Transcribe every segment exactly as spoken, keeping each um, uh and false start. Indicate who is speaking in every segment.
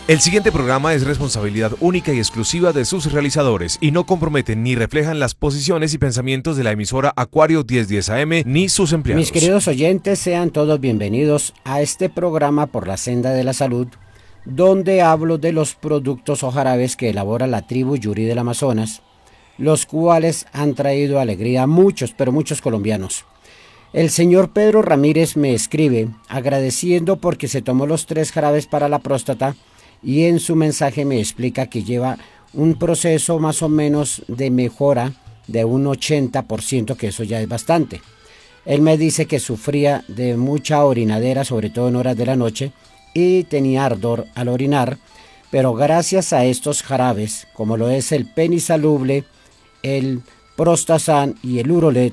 Speaker 1: El siguiente programa es responsabilidad única y exclusiva de sus realizadores y no comprometen ni reflejan las posiciones y pensamientos de la emisora Acuario mil diez A M ni sus empleados.
Speaker 2: Mis queridos oyentes, sean todos bienvenidos a este programa por la senda de la salud, donde hablo de los productos o jarabes que elabora la tribu Yuri del Amazonas, los cuales han traído alegría a muchos, pero muchos colombianos. El señor Pedro Ramírez me escribe agradeciendo porque se tomó los tres jarabes para la próstata y en su mensaje me explica que lleva un proceso más o menos de mejora de un ochenta por ciento, que eso ya es bastante. Él me dice que sufría de mucha orinadera, sobre todo en horas de la noche, y tenía ardor al orinar, pero gracias a estos jarabes, como lo es el Penisaluble, el Prostasan y el Urolet,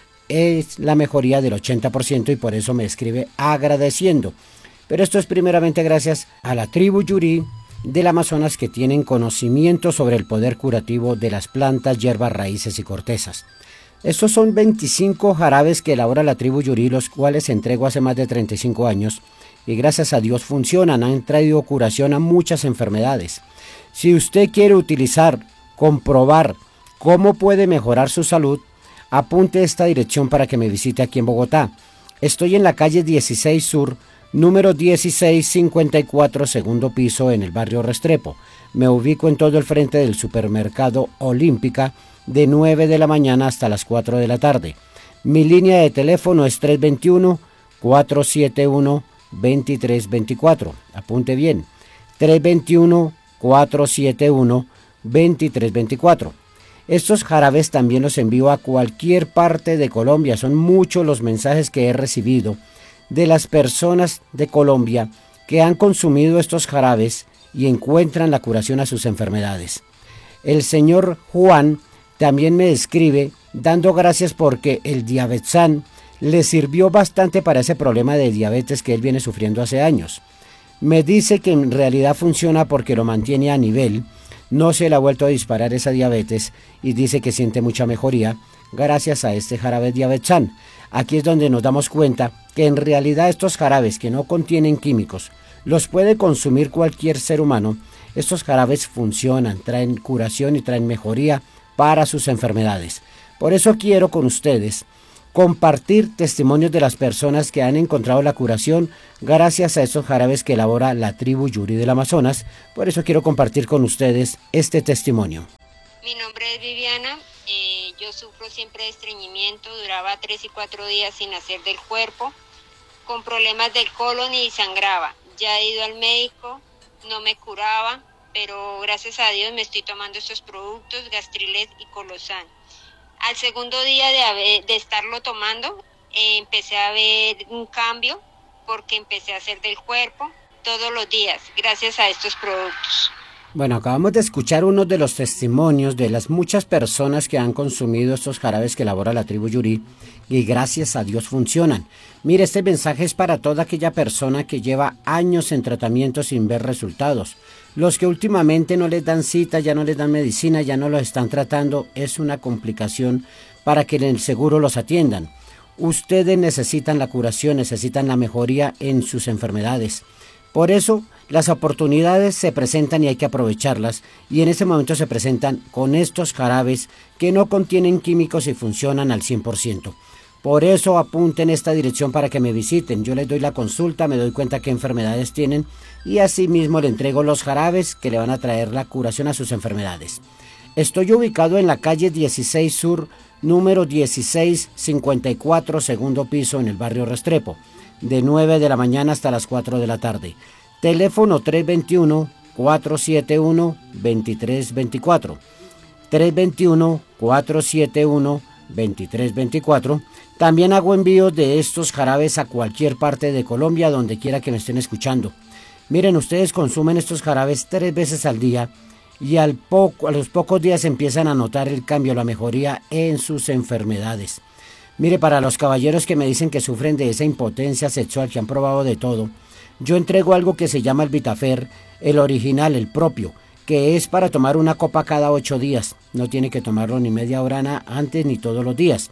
Speaker 2: es la mejoría del ochenta por ciento y por eso me escribe agradeciendo. Pero esto es primeramente gracias a la tribu Yuri del Amazonas, que tienen conocimiento sobre el poder curativo de las plantas, hierbas, raíces y cortezas. Estos son veinticinco jarabes que elabora la tribu Yuri, los cuales entrego hace más de treinta y cinco años y gracias a Dios funcionan, han traído curación a muchas enfermedades. Si usted quiere utilizar, comprobar cómo puede mejorar su salud, apunte esta dirección para que me visite aquí en Bogotá. Estoy en la calle dieciséis Sur, número dieciséis cincuenta y cuatro, segundo piso, en el barrio Restrepo. Me ubico en todo el frente del supermercado Olímpica, de nueve de la mañana hasta las cuatro de la tarde. Mi línea de teléfono es tres dos uno, cuatro siete uno, dos tres dos cuatro. Apunte bien, tres dos uno, cuatro siete uno, dos tres dos cuatro. Estos jarabes también los envío a cualquier parte de Colombia. Son muchos los mensajes que he recibido de las personas de Colombia que han consumido estos jarabes y encuentran la curación a sus enfermedades. El señor Juan también me escribe dando gracias porque el Diabetsan le sirvió bastante para ese problema de diabetes que él viene sufriendo hace años. Me dice que en realidad funciona porque lo mantiene a nivel, no se le ha vuelto a disparar esa diabetes y dice que siente mucha mejoría gracias a este jarabe Diabetsan. Aquí es donde nos damos cuenta que en realidad estos jarabes que no contienen químicos los puede consumir cualquier ser humano. Estos jarabes funcionan, traen curación y traen mejoría para sus enfermedades. Por eso quiero con ustedes compartir testimonios de las personas que han encontrado la curación gracias a estos jarabes que elabora la tribu Yuri del Amazonas. Por eso quiero compartir con ustedes este testimonio.
Speaker 3: Mi nombre es Viviana. Eh, yo sufro siempre de estreñimiento, duraba tres y cuatro días sin hacer del cuerpo, con problemas del colon y sangraba. Ya he ido al médico, no me curaba, pero gracias a Dios me estoy tomando estos productos, Gastrilet y Colosan. Al segundo día de, haber, de estarlo tomando, eh, empecé a ver un cambio porque empecé a hacer del cuerpo todos los días, gracias a estos productos.
Speaker 2: Bueno, acabamos de escuchar uno de los testimonios de las muchas personas que han consumido estos jarabes que elabora la tribu Yuri y gracias a Dios funcionan. Mire, este mensaje es para toda aquella persona que lleva años en tratamiento sin ver resultados. Los que últimamente no les dan cita, ya no les dan medicina, ya no los están tratando, es una complicación para que en el seguro los atiendan. Ustedes necesitan la curación, necesitan la mejoría en sus enfermedades. Por eso las oportunidades se presentan y hay que aprovecharlas, y en ese momento se presentan con estos jarabes que no contienen químicos y funcionan al cien por ciento. Por eso apunten esta dirección para que me visiten. Yo les doy la consulta, me doy cuenta qué enfermedades tienen y asimismo le entrego los jarabes que le van a traer la curación a sus enfermedades. Estoy ubicado en la calle dieciséis Sur, número dieciséis cincuenta y cuatro, segundo piso, en el barrio Restrepo, de nueve de la mañana hasta las cuatro de la tarde. Teléfono tres dos uno, cuatro siete uno, dos tres dos cuatro. tres dos uno, cuatro siete uno, dos tres dos cuatro. También hago envíos de estos jarabes a cualquier parte de Colombia, donde quiera que me estén escuchando. Miren, ustedes consumen estos jarabes tres veces al día y al poco, a los pocos días empiezan a notar el cambio, la mejoría en sus enfermedades. Mire, para los caballeros que me dicen que sufren de esa impotencia sexual, que han probado de todo, yo entrego algo que se llama el Vitafer, el original, el propio, que es para tomar una copa cada ocho días. No tiene que tomarlo ni media hora antes ni todos los días.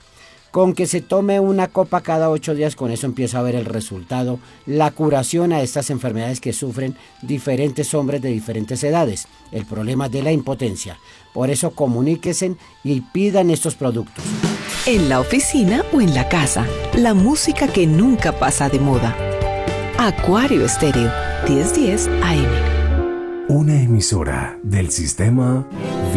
Speaker 2: Con que se tome una copa cada ocho días, con eso empieza a ver el resultado, la curación a estas enfermedades que sufren diferentes hombres de diferentes edades, el problema de la impotencia. Por eso comuníquense y pidan estos productos.
Speaker 4: En la oficina o en la casa, la música que nunca pasa de moda. Acuario Estéreo, diez diez A M.
Speaker 5: Una emisora del sistema